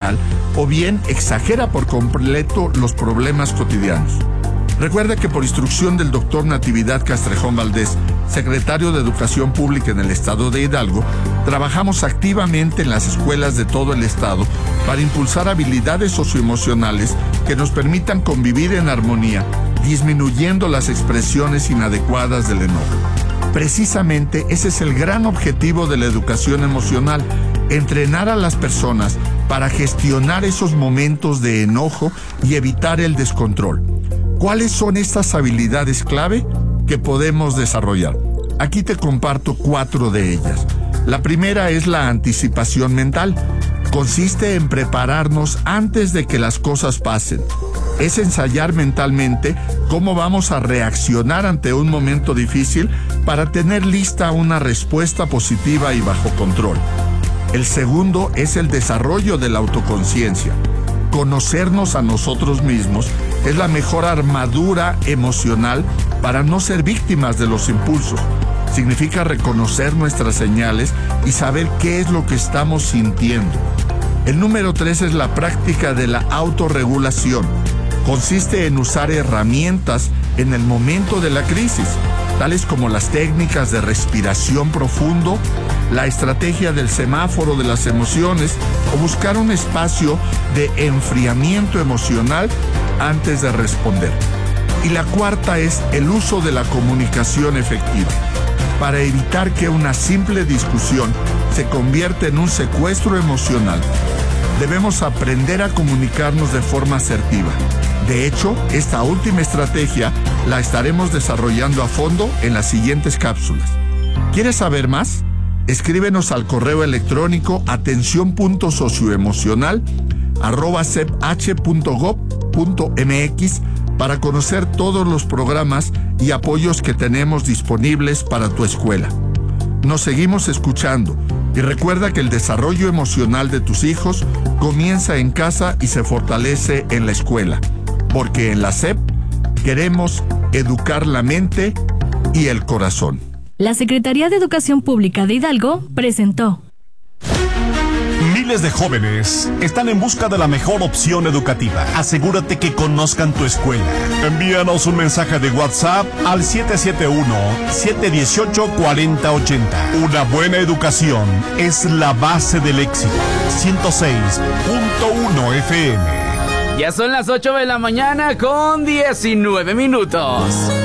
emocional o bien exagera por completo los problemas cotidianos. Recuerda que por instrucción del doctor Natividad Castrejón Valdés, secretario de Educación Pública en el estado de Hidalgo, trabajamos activamente en las escuelas de todo el estado para impulsar habilidades socioemocionales que nos permitan convivir en armonía, disminuyendo las expresiones inadecuadas del enojo. Precisamente ese es el gran objetivo de la educación emocional, entrenar a las personas para gestionar esos momentos de enojo y evitar el descontrol. ¿Cuáles son estas habilidades clave que podemos desarrollar? Aquí te comparto 4 de ellas. La primera es la anticipación mental. Consiste en prepararnos antes de que las cosas pasen. Es ensayar mentalmente cómo vamos a reaccionar ante un momento difícil para tener lista una respuesta positiva y bajo control. El segundo es el desarrollo de la autoconciencia. Conocernos a nosotros mismos es la mejor armadura emocional para no ser víctimas de los impulsos. Significa reconocer nuestras señales y saber qué es lo que estamos sintiendo. El número 3 es la práctica de la autorregulación. Consiste en usar herramientas en el momento de la crisis, tales como las técnicas de respiración profundo, la estrategia del semáforo de las emociones o buscar un espacio de enfriamiento emocional antes de responder. Y la cuarta es el uso de la comunicación efectiva, para evitar que una simple discusión se convierta en un secuestro emocional. Debemos aprender a comunicarnos de forma asertiva. De hecho, esta última estrategia la estaremos desarrollando a fondo en las siguientes cápsulas. ¿Quieres saber más? Escríbenos al correo electrónico atención.socioemocional@ceph.gov.mx para conocer todos los programas y apoyos que tenemos disponibles para tu escuela. Nos seguimos escuchando y recuerda que el desarrollo emocional de tus hijos comienza en casa y se fortalece en la escuela, porque en la SEP queremos educar la mente y el corazón. La Secretaría de Educación Pública de Hidalgo presentó. Miles de jóvenes están en busca de la mejor opción educativa. Asegúrate que conozcan tu escuela. Envíanos un mensaje de WhatsApp al 771-718-4080. Una buena educación es la base del éxito. 106.1 FM. Ya son las 8 de la mañana con 19 minutos.